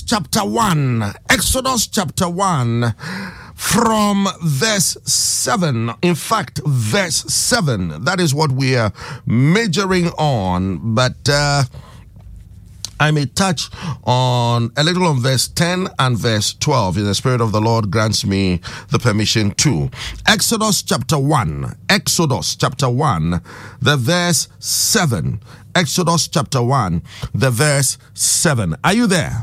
chapter 1. Exodus chapter 1 from verse 7. In fact, verse 7. That is what we are majoring on. But I may touch on a little on verse 10 and verse 12 if the Spirit of the Lord grants me the permission to. Exodus chapter 1. Exodus chapter 1, the verse 7. Exodus chapter 1, the verse 7. Are you there?